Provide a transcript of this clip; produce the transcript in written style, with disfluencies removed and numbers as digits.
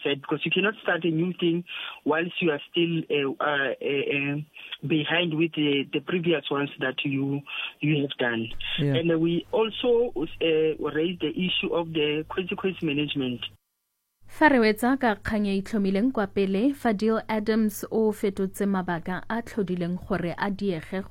said, because you cannot start a new thing whilst you are still behind with the previous ones that you have done. Yeah. And we also raised the issue of the consequence management. Fa re wetsa ka kgang e itlhomileng kwa pele, Fadil Adams o fetotse mabaka a tlhodileng gore a diege